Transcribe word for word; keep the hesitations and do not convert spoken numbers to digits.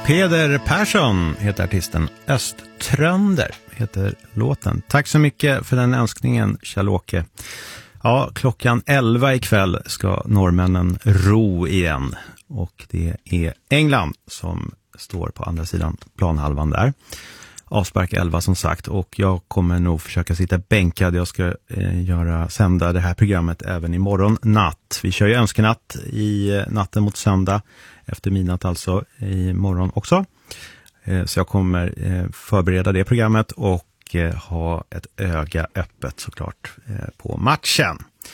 Peder Persson heter artisten. Östtrönder heter låten. Tack så mycket för den önskningen, Kjell-Åke. Ja, klockan elva ikväll ska norrmännen ro igen. Och det är England som står på andra sidan planhalvan där. Avspark elva som sagt, och jag kommer nog försöka sitta bänkad. Jag ska eh, göra sända det här programmet även imorgon natt. Vi kör ju önskenatt i eh, natten mot söndag, efter midnatt alltså, imorgon också. Eh, så jag kommer eh, förbereda det programmet och eh, ha ett öga öppet såklart eh, på matchen.